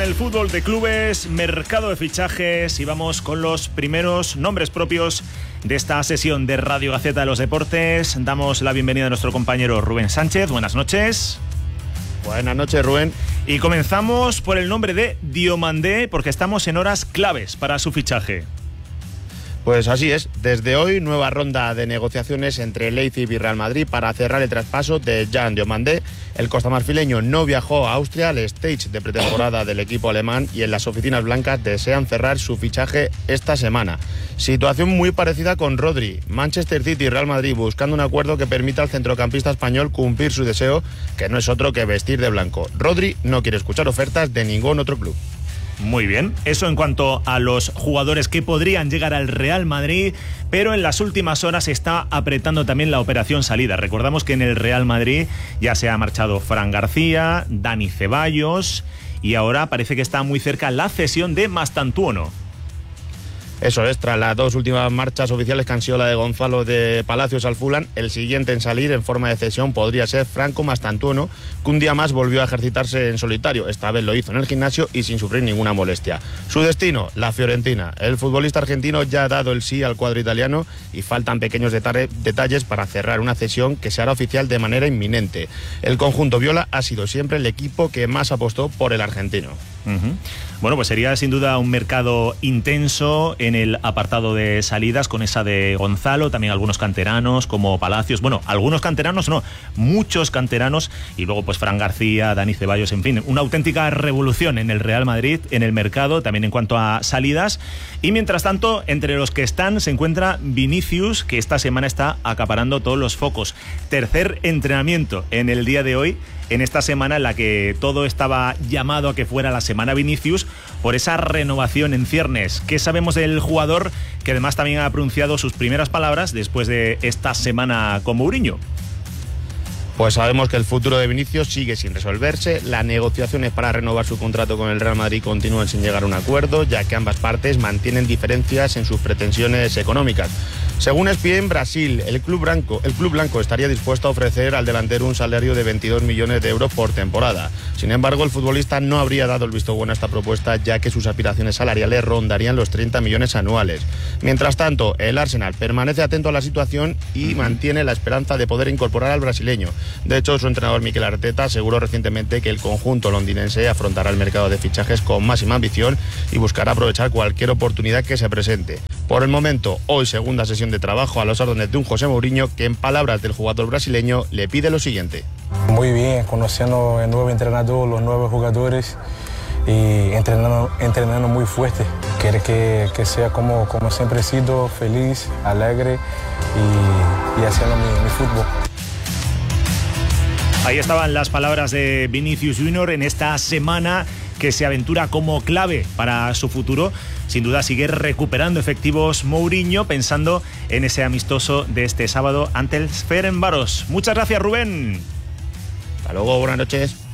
el fútbol de clubes, mercado de fichajes y vamos con los primeros nombres propios de esta sesión de Radio Gaceta de los Deportes. Damos la bienvenida a nuestro compañero Rubén Sánchez. Buenas noches. Buenas noches, Rubén. Y comenzamos por el nombre de Diomandé, porque estamos en horas claves para su fichaje. Pues así es, desde hoy nueva ronda de negociaciones entre Leipzig y Real Madrid para cerrar el traspaso de Jan Diomandé. El costamarfileño no viajó a Austria al stage de pretemporada del equipo alemán y en las oficinas blancas desean cerrar su fichaje esta semana. Situación muy parecida con Rodri. Manchester City y Real Madrid buscando un acuerdo que permita al centrocampista español cumplir su deseo, que no es otro que vestir de blanco. Rodri no quiere escuchar ofertas de ningún otro club. Muy bien, eso en cuanto a los jugadores que podrían llegar al Real Madrid, pero en las últimas horas se está apretando también la operación salida. Recordamos que en el Real Madrid ya se ha marchado Fran García, Dani Ceballos y ahora parece que está muy cerca la cesión de Mastantuono. Eso es, tras las dos últimas marchas oficiales que han sido la de Gonzalo de Palacios al Fulham, el siguiente en salir en forma de cesión podría ser Franco Mastantuono, que un día más volvió a ejercitarse en solitario. Esta vez lo hizo en el gimnasio y sin sufrir ninguna molestia. Su destino, la Fiorentina. El futbolista argentino ya ha dado el sí al cuadro italiano y faltan pequeños detalles para cerrar una cesión que se hará oficial de manera inminente. El conjunto viola ha sido siempre el equipo que más apostó por el argentino. Bueno, pues sería sin duda un mercado intenso en el apartado de salidas con esa de Gonzalo, también algunos canteranos como Palacios, bueno, algunos canteranos no, muchos canteranos y luego pues Fran García, Dani Ceballos, en fin, una auténtica revolución en el Real Madrid, en el mercado, también en cuanto a salidas. Y mientras tanto, entre los que están se encuentra Vinicius, que esta semana está acaparando todos los focos. Tercer entrenamiento en el día de hoy, en esta semana en la que todo estaba llamado a que fuera la semana Vinicius por esa renovación en ciernes. ¿Qué sabemos del jugador que además también ha pronunciado sus primeras palabras después de esta semana con Mourinho? Pues sabemos que el futuro de Vinicius sigue sin resolverse. Las negociaciones para renovar su contrato con el Real Madrid continúan sin llegar a un acuerdo, ya que ambas partes mantienen diferencias en sus pretensiones económicas. Según ESPN Brasil, el club blanco estaría dispuesto a ofrecer al delantero un salario de 22 millones de euros por temporada. Sin embargo, el futbolista no habría dado el visto bueno a esta propuesta, ya que sus aspiraciones salariales rondarían los 30 millones anuales. Mientras tanto, el Arsenal permanece atento a la situación y mantiene la esperanza de poder incorporar al brasileño. De hecho, su entrenador Mikel Arteta aseguró recientemente que el conjunto londinense afrontará el mercado de fichajes con máxima ambición y buscará aprovechar cualquier oportunidad que se presente. Por el momento, hoy segunda sesión de trabajo a los órdenes de un José Mourinho que, en palabras del jugador brasileño, le pide lo siguiente. Muy bien, conociendo el nuevo entrenador, los nuevos jugadores y entrenando muy fuerte. Quiere que sea como siempre he sido, feliz, alegre y haciendo mi fútbol. Ahí estaban las palabras de Vinicius Junior en esta semana que se aventura como clave para su futuro. Sin duda sigue recuperando efectivos Mourinho pensando en ese amistoso de este sábado ante el Ferencváros. Muchas gracias, Rubén. Hasta luego, buenas noches.